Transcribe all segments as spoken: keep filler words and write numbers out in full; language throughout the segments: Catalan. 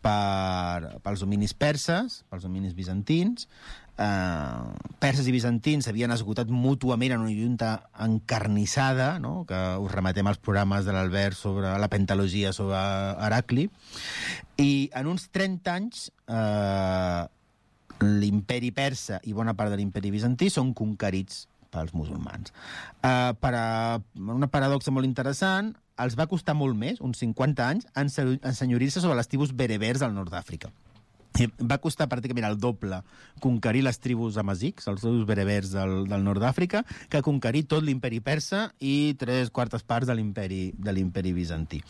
per, pels dominis perses, pels dominis bizantins. Uh, perses i bizantins havien esgotat mútuament en una lluita encarnissada, no? Que us remetem als programes de l'Albert sobre la pentalogia sobre Heracli, i en uns trenta anys uh, l'imperi persa i bona part de l'imperi bizantí són conquerits pels musulmans. Uh, per a una paradoxa molt interessant, els va costar molt més, uns cinquanta anys, ensenyorir-se sobre les tribus berebers al nord d'Àfrica. Va costar pràcticament el doble conquerir les tribus amazics, els tribus berebers del, del nord d'Àfrica, que conquerir tot l'imperi persa i tres quartes parts de l'imperi de l'imperi bizantí.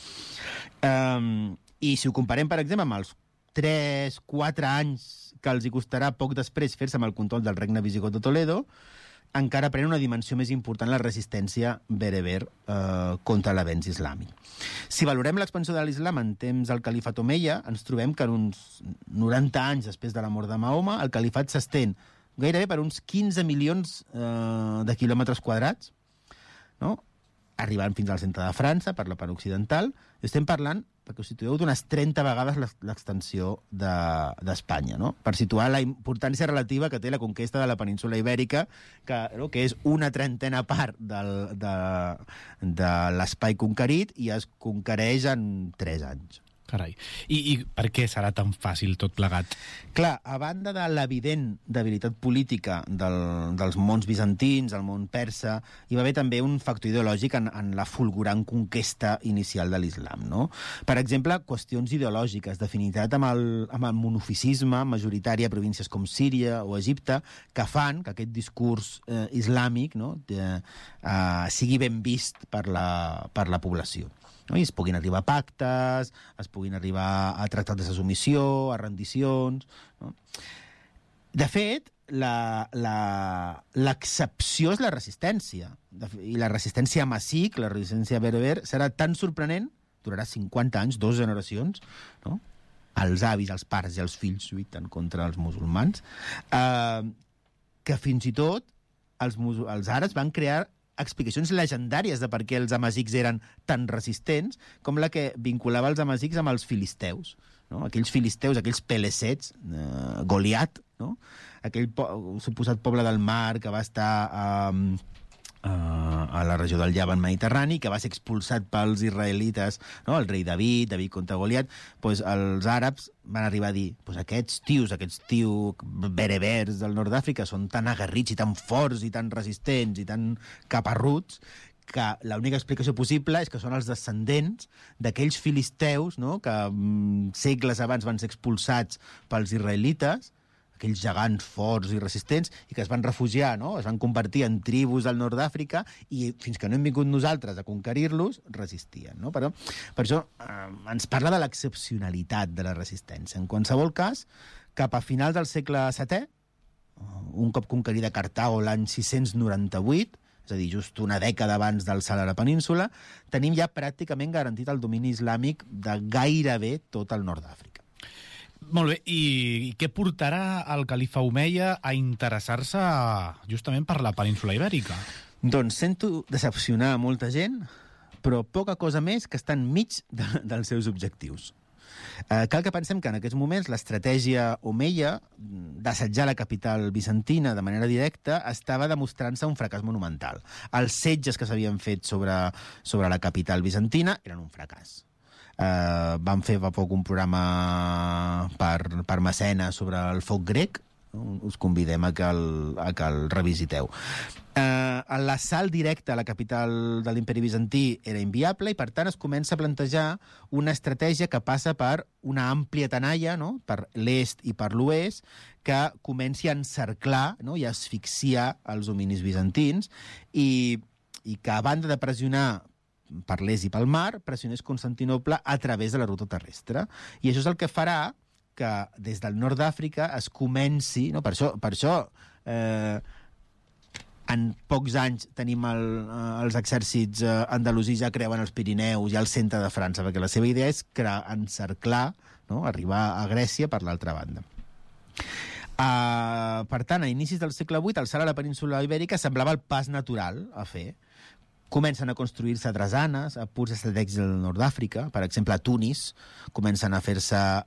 Um, I si ho comparem, per exemple, amb els tres quatre anys que els hi costarà poc després fer-se amb el control del regne visigot de Toledo, encara pren una dimensió més important la resistència bereber eh, contra l'avenç islàmic. Si valorem l'expansió de l'islam en temps del califat omeia, ens trobem que en uns noranta anys després de la mort de Mahoma, el califat s'estén gairebé per uns quinze milions eh, de quilòmetres quadrats, no? Arribant fins al centre de França, per la part occidental. Estem parlant, perquè us situeu, d'unes trenta vegades l'extensió d'Espanya, no? Per situar la importància relativa que té la conquesta de la península Ibèrica, que, no? que és una trentena part del, de, de l'espai conquerit i es conquereix en tres anys. Carai. I, I per què serà tan fàcil tot plegat? Clar, a banda de l'evident debilitat política del, dels mons bizantins, el món persa, hi va haver també un factor ideològic en, en la fulgurant conquesta inicial de l'islam, no? Per exemple, qüestions ideològiques d'afinitat amb el, amb el monofisisme majoritari a províncies com Síria o Egipte, que fan que aquest discurs eh, islàmic, no? de, eh, sigui ben vist per la, per la població. No? I es puguin arribar a pactes, es puguin arribar a tractats de submissió, a rendicions... No? De fet, l'excepció és la resistència. I la resistència amazic, la resistència berber, serà tan sorprenent, durarà cinquanta anys, dues generacions, no? Els avis, els pares i els fills lluiten contra els musulmans, eh, que fins i tot els, els àrabs van crear explicacions legendàries de per què els amazics eren tan resistents, com la que vinculava els amazics amb els filisteus, no? Aquells filisteus, aquells pelesets, eh, Goliat, no? Aquell po suposat poble del mar que va estar eh, a la regió del Llevant mediterrani, que va ser expulsat pels israelites, no? El rei David, David contra Goliat, pues els àrabs van arribar a dir, pues aquests tios, aquests tios berebers del nord d'Àfrica són tan aguerrits i tan forts i tan resistents i tan caparruts que l'única explicació possible és que són els descendents d'aquells filisteus, no? Que mm, segles abans van ser expulsats pels israelites, aquells gegants forts i resistents, i que es van refugiar, no? Es van convertir en tribus del nord d'Àfrica i fins que no hem vingut nosaltres a conquerir-los, resistien, no? Però, per això eh, ens parla de l'excepcionalitat de la resistència. En qualsevol cas, cap a finals del segle setè, un cop conquerida Cartago l'any sis-cents noranta-vuit, és a dir, just una dècada abans del salt a la península, tenim ja pràcticament garantit el domini islàmic de gairebé tot el nord d'Àfrica. Molt bé, i què portarà el califa omeia a interessar-se justament per la península Ibèrica? Doncs sento decepcionar a molta gent, però poca cosa més que està enmig de, dels seus objectius. Eh, cal que pensem que en aquests moments l'estratègia omeia d'assetjar la capital bizantina de manera directa estava demostrant-se un fracàs monumental. Els setges que s'havien fet sobre, sobre la capital bizantina eren un fracàs. Uh, van fer fa poc un programa per, per Mecenes sobre el foc grec, us convidem a que el, a que el revisiteu. Uh, l'assalt directe a la capital de l'imperi bizantí era inviable i per tant es comença a plantejar una estratègia que passa per una àmplia tenalla, no? Per l'est i per l'oest, que comenci a encerclar, no? I a asfixiar els dominis bizantins i, i que a banda de pressionar per l'est i pel mar, pressionés Constantinoble a través de la ruta terrestre. I això és el que farà que des del nord d'Àfrica es comenci... No? Per això, per això eh, en pocs anys tenim el, eh, els exèrcits eh, andalusís ja creuen els Pirineus i el centre de França, perquè la seva idea és crear, encerclar, no? Arribar a Grècia per l'altra banda. Uh, per tant, a inicis del segle vuit, el salt a la península Ibèrica semblava el pas natural a fer. Comencen a construir-se drasanes a punts estratègics del nord d'Àfrica. Per exemple, a Tunis comencen a fer-se